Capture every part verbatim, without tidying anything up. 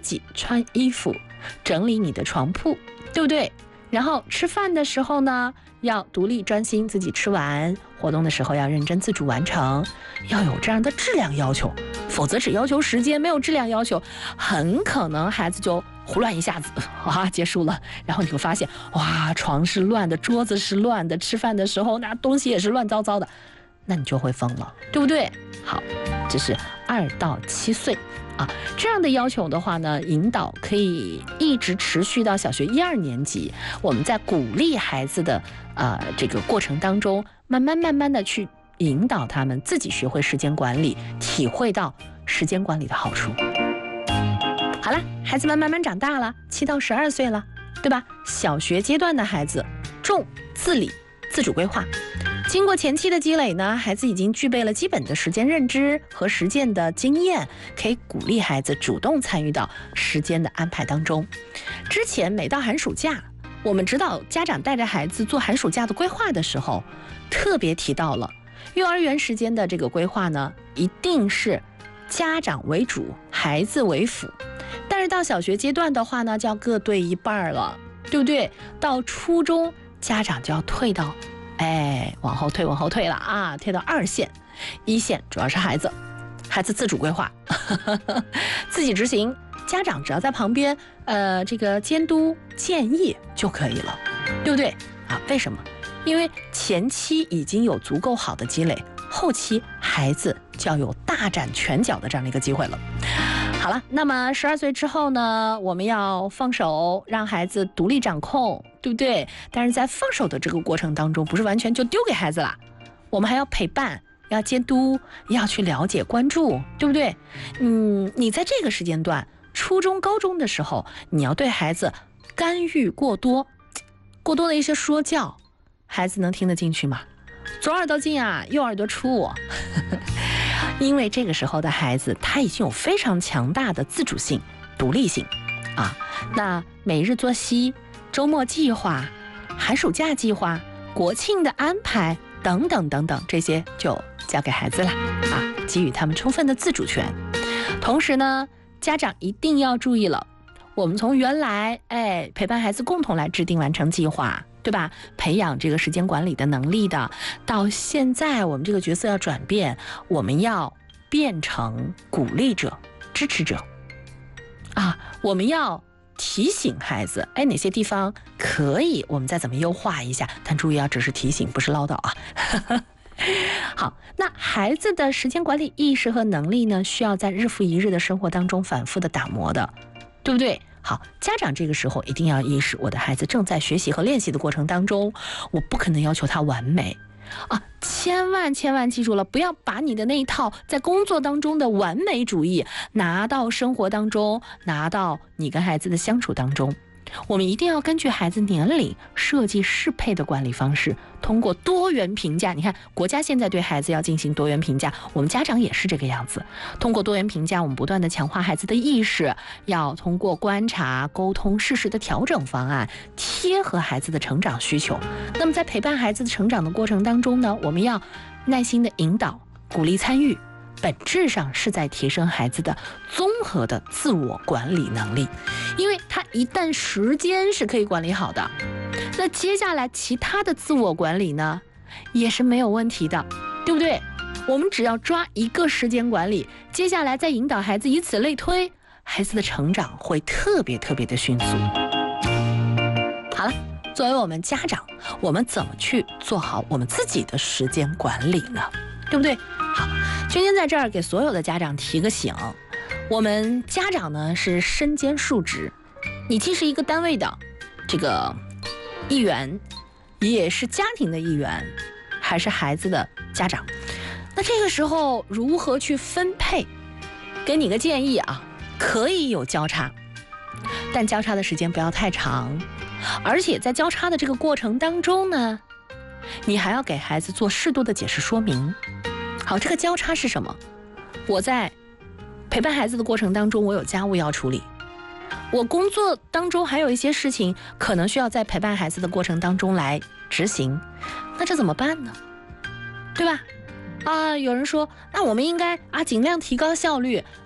己穿衣服，整理你的床铺，对不对？然后吃饭的时候呢，要独立专心自己吃完，活动的时候要认真自主完成，要有这样的质量要求，否则只要求时间，没有质量要求，很可能孩子就胡乱一下子哇结束了，然后你会发现哇床是乱的，桌子是乱的，吃饭的时候那东西也是乱糟糟的，那你就会疯了，对不对？好，这是二到七岁啊，这样的要求的话呢，引导可以一直持续到小学一二年级。我们在鼓励孩子的呃这个过程当中，慢慢慢慢的去引导他们自己学会时间管理，体会到时间管理的好处。好了，孩子们慢慢长大了，七到十二岁了，对吧？小学阶段的孩子重自理、自主规划。经过前期的积累呢，孩子已经具备了基本的时间认知和实践的经验，可以鼓励孩子主动参与到时间的安排当中。之前每到寒暑假，我们指导家长带着孩子做寒暑假的规划的时候，特别提到了幼儿园时间的这个规划呢，一定是家长为主，孩子为辅。但是到小学阶段的话呢，就要各对一半了，对不对？到初中，家长就要退到哎，往后退，往后退了啊，退到二线，一线主要是孩子，孩子自主规划，呵呵自己执行，家长只要在旁边，呃，这个监督建议就可以了，对不对啊？为什么？因为前期已经有足够好的积累，后期孩子就要有大展拳脚的这样的一个机会了。好了，那么十二岁之后呢，我们要放手，让孩子独立掌控，对不对？但是在放手的这个过程当中，不是完全就丢给孩子了，我们还要陪伴，要监督，要去了解、关注，对不对？嗯，你在这个时间段，初中、高中的时候，你要对孩子干预过多，过多的一些说教，孩子能听得进去吗？左耳朵进啊，右耳朵出我。因为这个时候的孩子他已经有非常强大的自主性、独立性啊。那每日作息、周末计划、寒暑假计划、国庆的安排等等等等，这些就交给孩子了啊，给予他们充分的自主权。同时呢，家长一定要注意了，我们从原来哎陪伴孩子共同来制定完成计划，对吧？培养这个时间管理的能力的，到现在我们这个角色要转变，我们要变成鼓励者、支持者啊！我们要提醒孩子，哎，哪些地方可以，我们再怎么优化一下。但注意啊，只是提醒，不是唠叨啊。好，那孩子的时间管理意识和能力呢，需要在日复一日的生活当中反复的打磨的，对不对？好，家长这个时候一定要意识，我的孩子正在学习和练习的过程当中，我不可能要求他完美啊！千万千万记住了，不要把你的那一套在工作当中的完美主义拿到生活当中，拿到你跟孩子的相处当中。我们一定要根据孩子年龄设计适配的管理方式，通过多元评价。你看，国家现在对孩子要进行多元评价，我们家长也是这个样子。通过多元评价，我们不断的强化孩子的意识，要通过观察、沟通、适时的调整方案，贴合孩子的成长需求。那么在陪伴孩子的成长的过程当中呢，我们要耐心的引导、鼓励参与，本质上是在提升孩子的综合的自我管理能力。因为他一旦时间是可以管理好的，那接下来其他的自我管理呢也是没有问题的，对不对？我们只要抓一个时间管理，接下来再引导孩子，以此类推，孩子的成长会特别特别的迅速。好了，作为我们家长，我们怎么去做好我们自己的时间管理呢？对不对？好，今天在这儿给所有的家长提个醒，我们家长呢是身兼数职，你既是一个单位的这个一员，也是家庭的一员，还是孩子的家长。那这个时候如何去分配？给你个建议啊，可以有交叉，但交叉的时间不要太长，而且在交叉的这个过程当中呢，你还要给孩子做适度的解释说明。好，这个交叉是什么？我在陪伴孩子的过程当中，我有家务要处理，我工作当中还有一些事情可能需要在陪伴孩子的过程当中来执行，那这怎么办呢？对吧？啊，有人说，那我们应该啊尽量提高效率，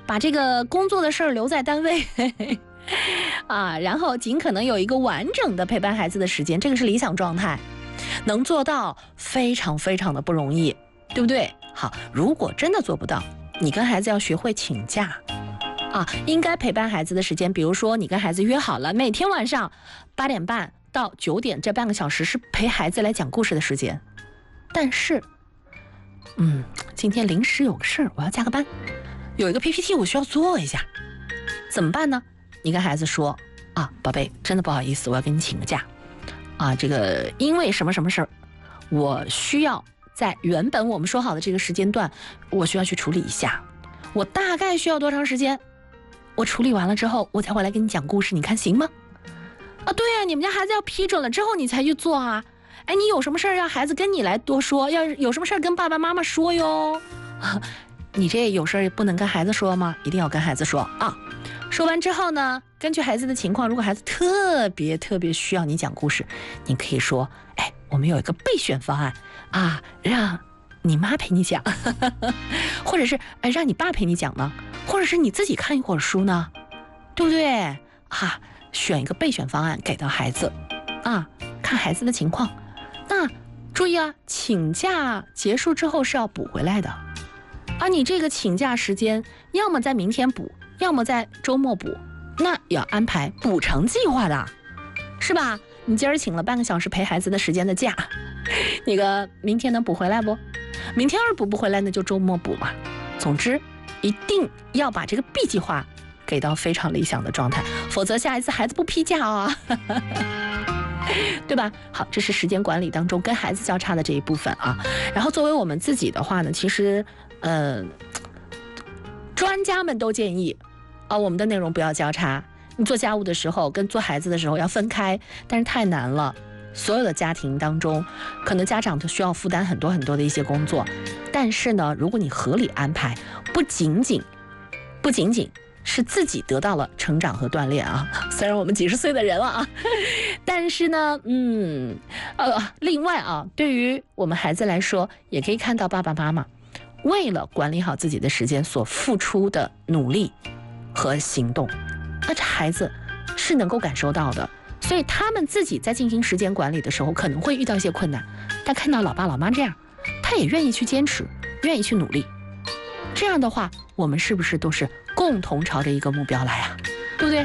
把这个工作的事儿留在单位啊，然后尽可能有一个完整的陪伴孩子的时间，这个是理想状态，能做到非常非常的不容易，对不对？好，如果真的做不到，你跟孩子要学会请假啊，应该陪伴孩子的时间，比如说你跟孩子约好了，每天晚上八点半到九点这半个小时是陪孩子来讲故事的时间，但是，嗯，今天临时有个事儿，我要加个班，有一个 P P T 我需要做一下，怎么办呢？你跟孩子说啊，宝贝，真的不好意思，我要给你请个假啊，这个因为什么什么事儿，我需要在原本我们说好的这个时间段，我需要去处理一下，我大概需要多长时间？我处理完了之后，我才回来给你讲故事，你看行吗？啊，对啊，你们家孩子要批准了之后你才去做啊。哎，你有什么事儿让孩子跟你来多说，要有什么事儿跟爸爸妈妈说哟。你这有事儿不能跟孩子说吗？一定要跟孩子说啊。说完之后呢，根据孩子的情况，如果孩子特别特别需要你讲故事，你可以说，哎，我们有一个备选方案啊，让你妈陪你讲，或者是哎让你爸陪你讲呢，或者是你自己看一会儿书呢，对不对啊？选一个备选方案给到孩子啊，看孩子的情况。那注意啊，请假结束之后是要补回来的啊，你这个请假时间要么在明天补，要么在周末补，那要安排补偿计划的，是吧？你今儿请了半个小时陪孩子的时间的假，那个明天能补回来不？明天要是补不回来，那就周末补嘛。总之，一定要把这个 B 计划给到非常理想的状态，否则下一次孩子不批假啊，对吧？好，这是时间管理当中跟孩子交叉的这一部分啊。然后作为我们自己的话呢，其实，呃，专家们都建议啊，我们的内容不要交叉。你做家务的时候跟做孩子的时候要分开，但是太难了。所有的家庭当中，可能家长都需要负担很多很多的一些工作，但是呢，如果你合理安排，不仅仅不仅仅是自己得到了成长和锻炼啊，虽然我们几十岁的人了啊，但是呢，嗯，呃，另外啊，对于我们孩子来说，也可以看到爸爸妈妈为了管理好自己的时间所付出的努力和行动，那这孩子是能够感受到的。所以他们自己在进行时间管理的时候可能会遇到一些困难，但看到老爸老妈这样，他也愿意去坚持，愿意去努力。这样的话，我们是不是都是共同朝着一个目标来啊？对不对？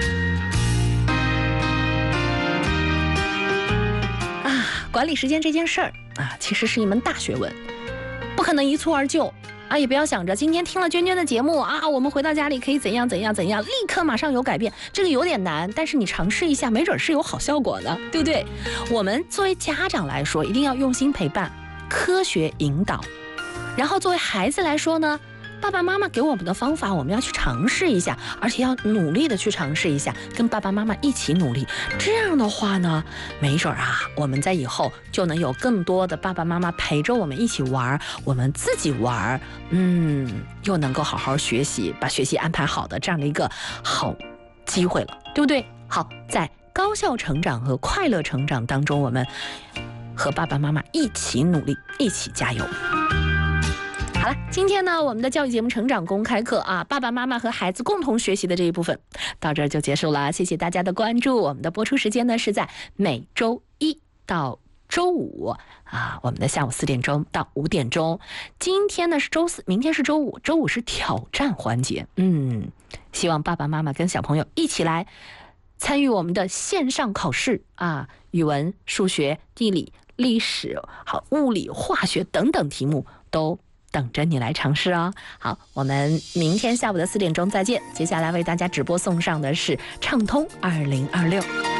啊，管理时间这件事儿啊，其实是一门大学问，不可能一蹴而就。啊，也不要想着今天听了娟娟的节目啊，我们回到家里可以怎样怎样怎样，立刻马上有改变，这个有点难，但是你尝试一下，没准是有好效果的，对不对？我们作为家长来说，一定要用心陪伴，科学引导。然后作为孩子来说呢，爸爸妈妈给我们的方法，我们要去尝试一下，而且要努力的去尝试一下，跟爸爸妈妈一起努力。这样的话呢，没准啊，我们在以后就能有更多的爸爸妈妈陪着我们一起玩，我们自己玩，嗯，又能够好好学习，把学习安排好的这样的一个好机会了，对不对？好，在高效成长和快乐成长当中，我们和爸爸妈妈一起努力，一起加油。好了，今天呢，我们的教育节目成长公开课啊，爸爸妈妈和孩子共同学习的这一部分到这儿就结束了，谢谢大家的关注。我们的播出时间呢是在每周一到周五啊，我们的下午四点钟到五点钟。今天呢是周四，明天是周五，周五是挑战环节。嗯，希望爸爸妈妈跟小朋友一起来参与我们的线上考试啊，语文、数学、地理、历史、好物理、化学等等题目都等着你来尝试哦。好，我们明天下午的四点钟再见。接下来为大家直播送上的是畅通二零二六。